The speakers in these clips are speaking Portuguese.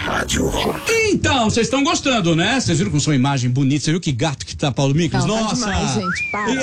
Rádio Rock. Então, vocês estão gostando, né? Vocês viram com sua imagem bonita? Você viu que gato que tá Paulo Miklos? Não, Nossa! tá demais, gente. Para.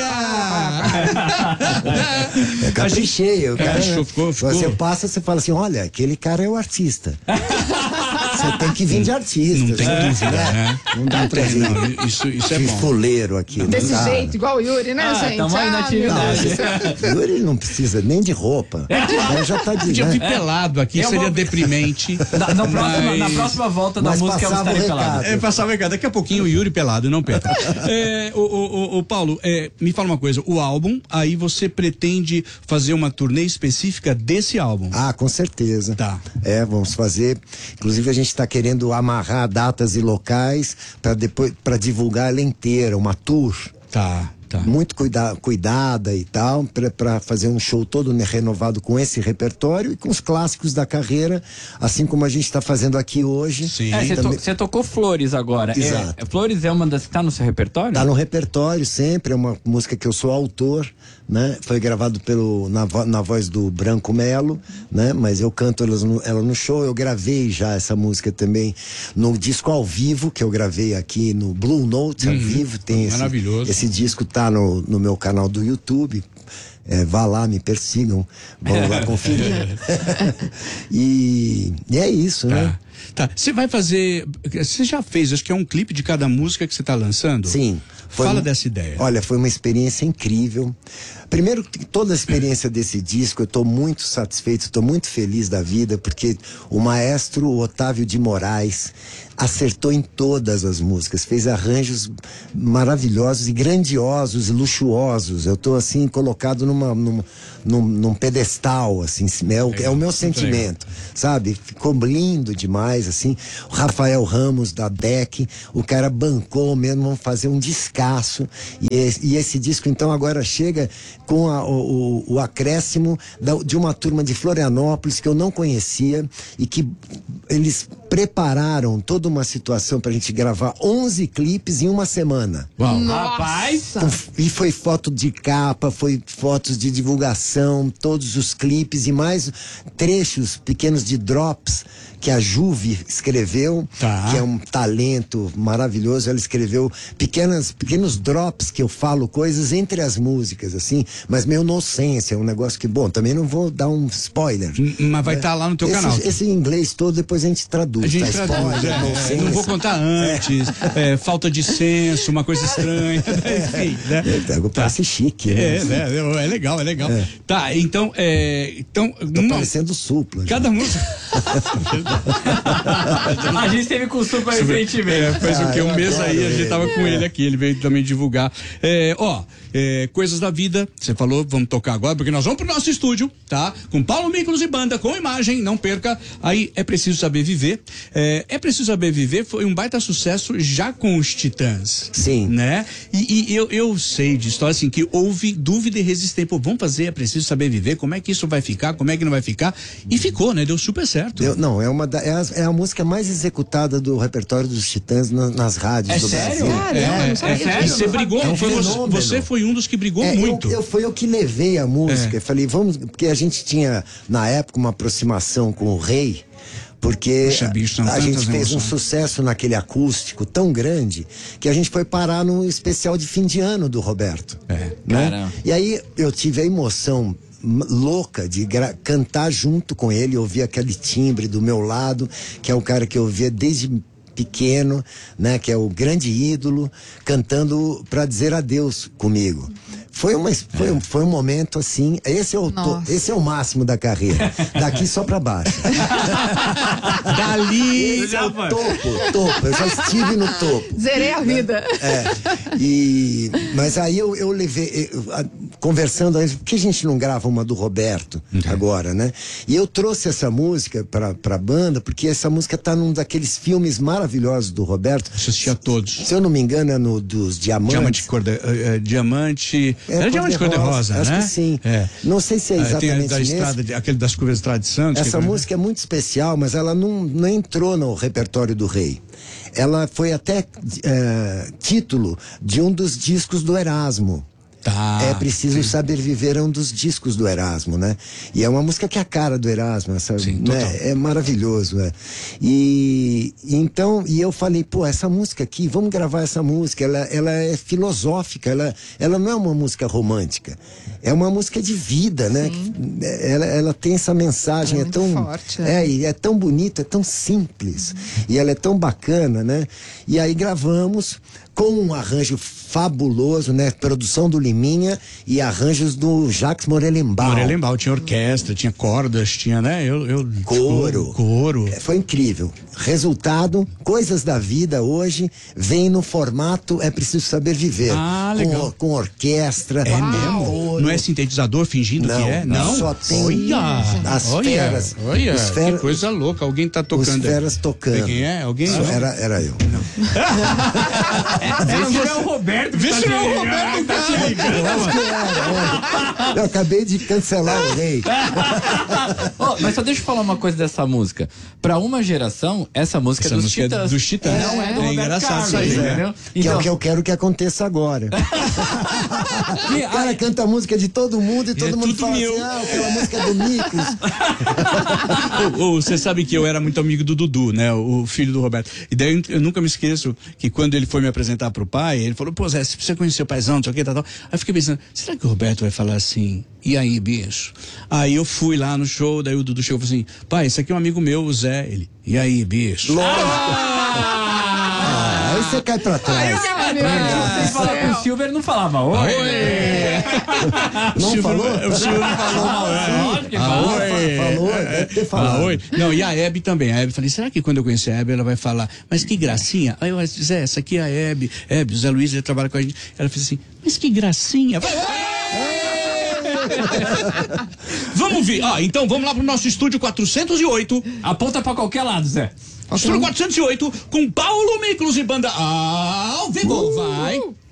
É caprichei. Ficou. Você passa, você fala assim, olha, aquele cara é o artista. Você tem que vir de artista. Não tem dúvida, né? Não dá pra vir. Não, isso é bom. Fuleiro aqui. Desse jeito, igual o Yuri, né, gente? Tamo aí na atividade. Yuri não precisa nem de roupa. Ele já tá de, Eu né? vi pelado aqui, seria deprimente. Na próxima volta da Mas música eu passava estarei o pelado. recado. Passava o recado. Daqui a pouquinho o Yuri pelado, não perca. O Paulo, me fala uma coisa. O álbum, aí você pretende fazer uma turnê específica desse álbum? Ah, com certeza. Tá. Vamos fazer. Inclusive a gente está querendo amarrar datas e locais para divulgar ela inteira, uma tour. Tá. Muito cuidada e tal, para fazer um show todo renovado com esse repertório e com os clássicos da carreira, assim como a gente está fazendo aqui hoje. Sim. Você tocou Flores agora. Exato. Flores é uma das que tá no seu repertório? Tá no repertório sempre, é uma música que eu sou autor, né? Foi gravado na voz do Branco Melo, né? Mas eu canto ela no show. Eu gravei já essa música também no disco ao vivo que eu gravei aqui no Blue Note ao vivo. Tem maravilhoso. Esse disco tá no meu canal do YouTube. Vá lá, me persigam, vão lá conferir. e é isso, né? Tá. Você vai fazer. Você já fez, acho que é um clipe de cada música que você tá lançando? Sim. Fala dessa ideia. Olha, foi uma experiência incrível. Primeiro, toda a experiência desse disco, eu estou muito satisfeito, estou muito feliz da vida, porque o maestro Otávio de Moraes acertou em todas as músicas, fez arranjos maravilhosos e grandiosos e luxuosos. Eu estou assim, colocado num pedestal, assim, é o meu sentimento, sabe? Ficou lindo demais, assim. O Rafael Ramos, da DEC, o cara bancou mesmo, vamos fazer um descasso. E esse disco, então, agora chega com o acréscimo de uma turma de Florianópolis que eu não conhecia e que eles prepararam toda uma situação pra gente gravar 11 clipes em uma semana. Uau. Rapaz! E foi foto de capa, foi fotos de divulgação, todos os clipes e mais trechos pequenos de drops que a Juve escreveu, que é um talento maravilhoso. Ela escreveu pequenos drops que eu falo coisas entre as músicas, assim, mas meio inocência, é um negócio que, bom, também não vou dar um spoiler. Mas vai estar lá no teu canal. Esse inglês todo depois a gente traduz. A gente tá? traduz, Spoiler, não vou contar antes, falta de senso, uma coisa estranha, enfim, né? Parece chique, né? É legal. Tá, então, Tô parecendo Supla. Cada música. A gente teve com o Supla recentemente. Faz o quê? Um mês aí, a gente tava com ele aqui, ele veio também divulgar. Coisas da vida, você falou, vamos tocar agora, porque nós vamos pro nosso estúdio, tá? Com Paulo Miklos e banda, com imagem, não perca. Aí, É Preciso Saber Viver. É Preciso Saber Viver foi um baita sucesso já com os Titãs. Sim. Né? E eu sei de história, assim, que houve dúvida e resistência. Pô, vamos fazer É Preciso Saber Viver, como é que isso vai ficar, como é que não vai ficar? E ficou, né? Deu super certo. É a música mais executada do repertório dos Titãs nas rádios do sério? Brasil. É sério? E você brigou, É um fenômeno. você foi um dos que brigou muito. Foi eu que levei a música. Falei, porque a gente tinha, na época, uma aproximação com o Rei, porque Puxa, bicho, são a gente tantas fez um emoções. sucesso naquele acústico tão grande que a gente foi parar no especial de fim de ano do Roberto. Né? Caramba. E aí eu tive a emoção louca de cantar junto com ele, ouvir aquele timbre do meu lado, que é o cara que eu ouvia desde pequeno, né, que é o grande ídolo, cantando para dizer adeus comigo. Foi um momento assim, esse é o máximo da carreira. Daqui só pra baixo. Dali. Esse é o topo. Eu já estive no topo. Zerei a vida. Mas aí eu levei, conversando, por que a gente não grava uma do Roberto agora, né? E eu trouxe essa música pra banda, porque essa música tá num daqueles filmes maravilhosos do Roberto. Assisti a todos. Se eu não me engano, é no dos Diamantes. Diamante. Era Diamante Cor-de-Rosa, né? Acho que sim. Não sei se é exatamente tem nesse. aquele das curvas de Estrada de Santos. Essa música é muito especial, mas ela não entrou no repertório do Rei. Ela foi até título de um dos discos do Erasmo. Tá, É Preciso Saber Viver é um dos discos do Erasmo, né? E é uma música que é a cara do Erasmo, sabe? Sim, né? total. É maravilhoso, né? E então, eu falei, pô, essa música aqui, vamos gravar essa música, ela é filosófica, ela não é uma música romântica, é uma música de vida, né? Ela tem essa mensagem, É muito tão forte, né? e é tão bonita, é tão simples, e ela é tão bacana, né? E aí gravamos com um arranjo fabuloso, né? Produção do Liminha e arranjos do Jacques Morelenbaum. Morelenbaum tinha orquestra, tinha cordas, tinha, né? Coro. Coro. Foi incrível. Resultado, Coisas da Vida hoje vem no formato É Preciso Saber Viver. Ah, legal. Com orquestra. É mesmo? coro. Não é sintetizador fingindo Não, que é? Não. só tem Olha, as olha, feras. Olha, os que coisa louca. Alguém tá tocando. Os feras tocando. Quem é? Alguém? Isso Não. era eu. Vê se não é o Roberto. Vê se não é o Roberto, tá te ligando. Eu acho que era. Eu acabei de cancelar o rei. Ó, mas só deixa eu falar uma coisa dessa música. Pra uma geração, essa música Essa é dos música é Titãs. dos Titãs. Não é do Roberto engraçado Carlos, isso aí, né? entendeu? Que é o que eu quero que aconteça agora. O cara canta a música de todo mundo e todo mundo tudo fala meu. assim, aquela música é do Micos. Você sabe que eu era muito amigo do Dudu, né? O filho do Roberto. E daí eu nunca me esqueço que quando ele foi me apresentar pro pai, ele falou, pô, Zé, você precisa conhecer o paizão, não sei o que, tal. Aí eu fiquei pensando, será que o Roberto vai falar assim, e aí, bicho? Aí eu fui lá no show, daí o Dudu chegou e falou assim, pai, esse aqui é um amigo meu, o Zé. Ele, e aí, bicho? Aí você cai pra trás. Vocês falavam com o Silver, não falava oi. Não falou? O Silvio não falou. Lógico que falou. Falou, deve ter falado. Oi. Não, e a Hebe também. A Hebe, falei, será que quando eu conhecer a Hebe, ela vai falar, mas que gracinha? Aí eu disse, Zé, essa aqui é a Hebe. Hebe, o Zé Luiz, ele trabalha com a gente. Ela fez assim, mas que gracinha. Vamos ver. Então vamos lá pro nosso estúdio 408. Aponta pra qualquer lado, Zé. Estúdio 408 com Paulo Miklos e banda ao vivo. Vai.